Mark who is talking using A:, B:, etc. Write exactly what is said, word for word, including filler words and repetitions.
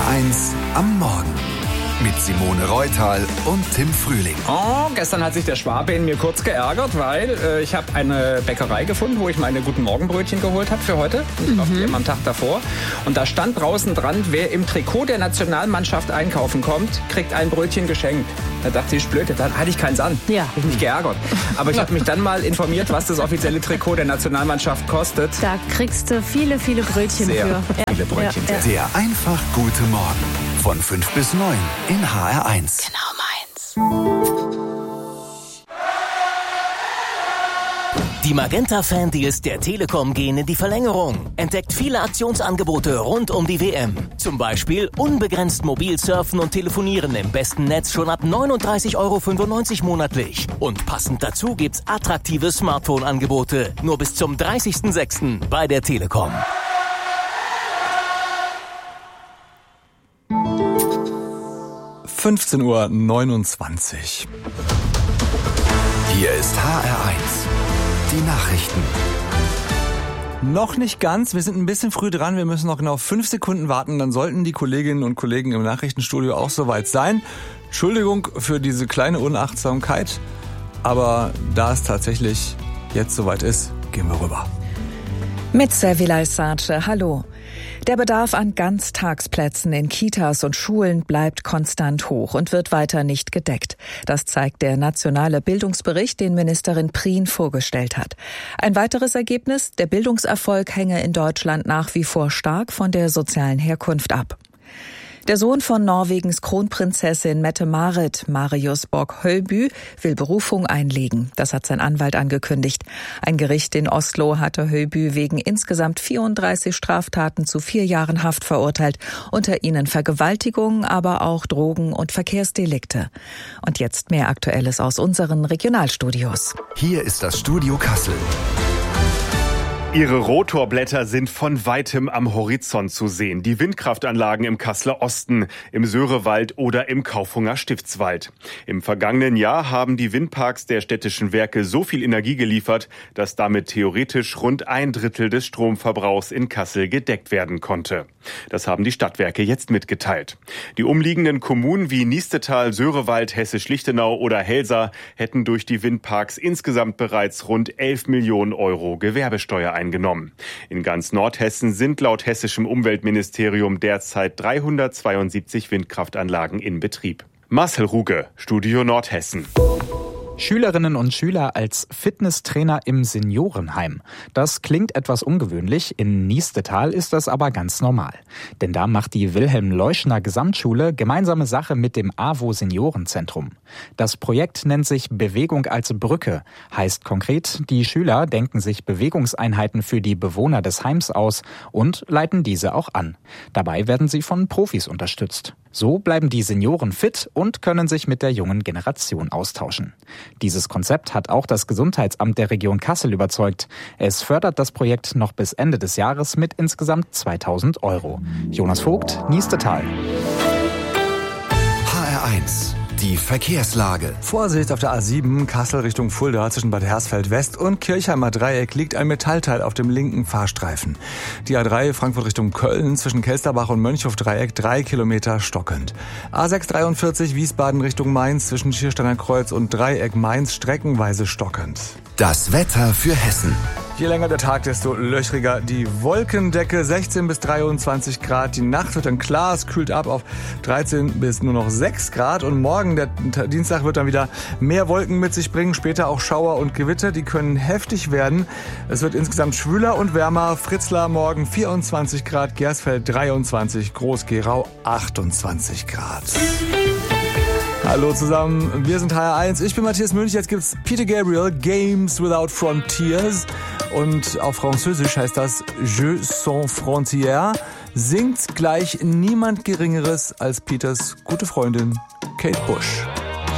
A: eins am Morgen. Mit Simone Reutal und Tim Frühling.
B: Oh, gestern hat sich der Schwabe in mir kurz geärgert, weil äh, ich habe eine Bäckerei gefunden, wo ich meine guten Morgenbrötchen geholt habe für heute. Ich kaufe die immer am Tag davor. Und da stand draußen dran, wer im Trikot der Nationalmannschaft einkaufen kommt, kriegt ein Brötchen geschenkt. Da dachte ich, blöd, da hatte ich keins an.
C: Ja.
B: Hab ich mich geärgert. Aber ich habe mich dann mal informiert, was das offizielle Trikot der Nationalmannschaft kostet.
C: Da kriegst du viele, viele Brötchen
B: Sehr
C: für.
B: viele Brötchen.
C: Ja, ja.
A: Der einfach gute Morgen. Von fünf bis neun in H R eins.
C: Genau meins.
D: Die Magenta-Fan-Deals der Telekom gehen in die Verlängerung. Entdeckt viele Aktionsangebote rund um die W M. Zum Beispiel unbegrenzt mobil surfen und telefonieren im besten Netz schon ab neununddreißig Euro fünfundneunzig monatlich. Und passend dazu gibt's attraktive Smartphone-Angebote. Nur bis zum dreißigsten sechsten bei der Telekom.
E: fünfzehn Uhr neunundzwanzig.
A: Hier ist H R eins. Die Nachrichten.
E: Noch nicht ganz, wir sind ein bisschen früh dran, wir müssen noch genau fünf Sekunden warten, dann sollten die Kolleginnen und Kollegen im Nachrichtenstudio auch soweit sein. Entschuldigung für diese kleine Unachtsamkeit, aber da es tatsächlich jetzt soweit ist, gehen wir rüber.
F: Mit Servilay Sace, hallo. Der Bedarf an Ganztagsplätzen in Kitas und Schulen bleibt konstant hoch und wird weiter nicht gedeckt. Das zeigt der nationale Bildungsbericht, den Ministerin Prien vorgestellt hat. Ein weiteres Ergebnis: Der Bildungserfolg hänge in Deutschland nach wie vor stark von der sozialen Herkunft ab. Der Sohn von Norwegens Kronprinzessin Mette-Marit, Marius Borg-Hølby, will Berufung einlegen. Das hat sein Anwalt angekündigt. Ein Gericht in Oslo hatte Hølby wegen insgesamt vierunddreißig Straftaten zu vier Jahren Haft verurteilt. Unter ihnen Vergewaltigung, aber auch Drogen- und Verkehrsdelikte. Und jetzt mehr Aktuelles aus unseren Regionalstudios.
A: Hier ist das Studio Kassel.
G: Ihre Rotorblätter sind von weitem am Horizont zu sehen. Die Windkraftanlagen im Kasseler Osten, im Söhrewald oder im Kaufhunger Stiftswald. Im vergangenen Jahr haben die Windparks der städtischen Werke so viel Energie geliefert, dass damit theoretisch rund ein Drittel des Stromverbrauchs in Kassel gedeckt werden konnte. Das haben die Stadtwerke jetzt mitgeteilt. Die umliegenden Kommunen wie Niestetal, Söhrewald, Hessisch-Lichtenau oder Helsa hätten durch die Windparks insgesamt bereits rund elf Millionen Euro Gewerbesteuer eingenommen. In ganz Nordhessen sind laut hessischem Umweltministerium derzeit dreihundertzweiundsiebzig Windkraftanlagen in Betrieb. Marcel Ruge, Studio Nordhessen.
H: Schülerinnen und Schüler als Fitnesstrainer im Seniorenheim. Das klingt etwas ungewöhnlich, in Niestetal ist das aber ganz normal. Denn da macht die Wilhelm-Leuschner Gesamtschule gemeinsame Sache mit dem AWO Seniorenzentrum. Das Projekt nennt sich Bewegung als Brücke. Heißt konkret, die Schüler denken sich Bewegungseinheiten für die Bewohner des Heims aus und leiten diese auch an. Dabei werden sie von Profis unterstützt. So bleiben die Senioren fit und können sich mit der jungen Generation austauschen. Dieses Konzept hat auch das Gesundheitsamt der Region Kassel überzeugt. Es fördert das Projekt noch bis Ende des Jahres mit insgesamt zweitausend Euro. Jonas Vogt, Niestetal.
A: H R eins. Die Verkehrslage.
E: Vorsicht auf der A sieben, Kassel Richtung Fulda zwischen Bad Hersfeld West und Kirchheimer Dreieck liegt ein Metallteil auf dem linken Fahrstreifen. Die A drei Frankfurt Richtung Köln zwischen Kelsterbach und Mönchhof Dreieck drei Kilometer stockend. A sechs dreiundvierzig Wiesbaden Richtung Mainz zwischen Schiersteiner Kreuz und Dreieck Mainz streckenweise stockend.
A: Das Wetter für Hessen.
E: Je länger der Tag, desto löchriger die Wolkendecke. sechzehn bis dreiundzwanzig Grad. Die Nacht wird dann klar, es kühlt ab auf dreizehn bis nur noch sechs Grad. Und morgen, der Dienstag, wird dann wieder mehr Wolken mit sich bringen. Später auch Schauer und Gewitter, die können heftig werden. Es wird insgesamt schwüler und wärmer. Fritzlar morgen vierundzwanzig Grad, Gersfeld dreiundzwanzig, Groß-Gerau achtundzwanzig Grad. Hallo zusammen, wir sind H R eins. Ich bin Matthias Münch, jetzt gibt's Peter Gabriel, Games Without Frontiers. Und auf Französisch heißt das Jeux sans frontières. Singt gleich niemand Geringeres als Peters gute Freundin Kate Bush.